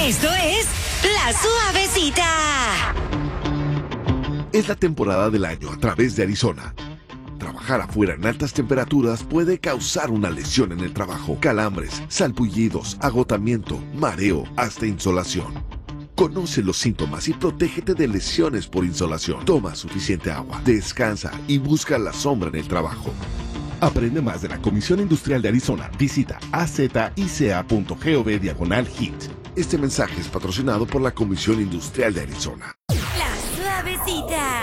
Esto es La Suavecita. Es la temporada del año a través de Arizona. Trabajar afuera en altas temperaturas puede causar una lesión en el trabajo, calambres, salpullidos, agotamiento, mareo, hasta insolación. Conoce los síntomas y protégete de lesiones por insolación. Toma suficiente agua, descansa y busca la sombra en el trabajo. Aprende más de la Comisión Industrial de Arizona. Visita azica.gov/HIT. Este mensaje es patrocinado por la Comisión Industrial de Arizona. La Suavecita.